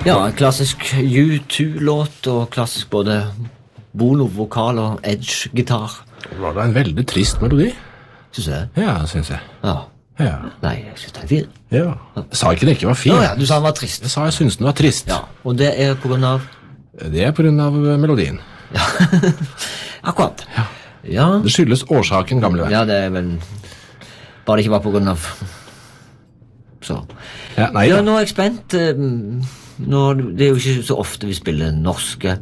Ja, en klassisk U2-låt, og klassisk både Bono-vokal og Edge-gitar. Var det en veldig trist melodi? Synes jeg? Ja, synes jeg. Ja. Ja. Nei, jeg synes den er fin. Ja. Jeg sa ikke det ikke var fin. Ja, du sa den var trist. Jeg sa jeg synes den var trist. Ja, og det er på grunn av... Det er på grunn av melodien. Ja, akkurat. Ja. Ja. Det skyldes årsaken, gamle venn. Ja, det er vel... Bare det ikke var på grunn av... Så. Ja, nei, Ja, da. nå er jeg spent. Det er jo ikke så ofte vi spiller norske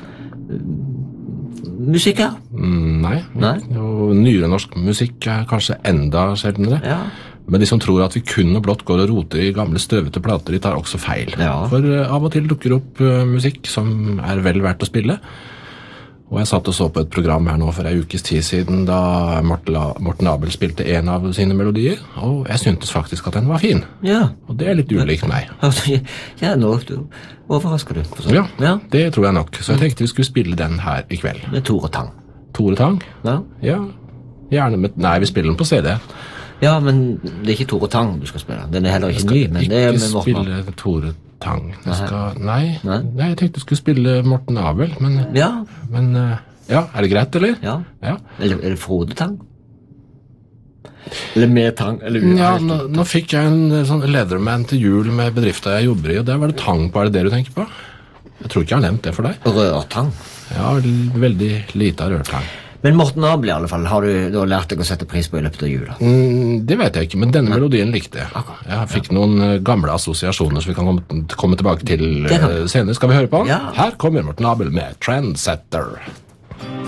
musikker. Nei. Nei. Og nyere norsk musikk er kanskje enda sjeldnere. Ja. Men de som tror at vi kun og blott går og roter i gamle støvete plater, de tar også feil. Ja. For av og til dukker opp musikk som er vel verdt å spille. Og jeg satt og så på et program her nå for en ukes tid siden da Morten Abel spilte en av sine melodier, og jeg syntes faktisk at den var fin. Ja. Og det er litt ulikt meg. Ja, nå overrasker du. Ja, Ja. det tror jeg nok. Så jeg tenkte vi skulle spille den her i kveld. Med Tore Tang. Tore Tang? Ja. Ja, gjerne med... Nei, vi spiller den på CD. Ja, men det er ikke Tore Tang du skal spille. Den er heller ikke ny, men det er med Morten. Ikke spille Tore Tang. Nei, Nei. jeg tenkte jeg skulle spille Morten Abel, men Ja, ja, er det greit, eller? ja. Ja. Eller er det Frode Tang? Eller med Tang? Eller uten? Ja, nå fikk jeg en sånn Leatherman til jul med bedriften jeg jobber i, og der var det tang på. Er det du tenker på? Jeg tror ikke jeg har nevnt det for deg. Rørtang. Ja, veldig lite av rørtang. Men Morten Abel i alle fall, har du da lært deg å sette pris på i løpet av jula? Det vet jeg ikke, men denne melodien likte jeg. Akkurat. Jeg fikk noen gamle assosiasjoner som vi kan komme tilbake til Det kan vi. senere. Skal vi høre på den? Ja. Her kommer Morten Abel med Trendsetter.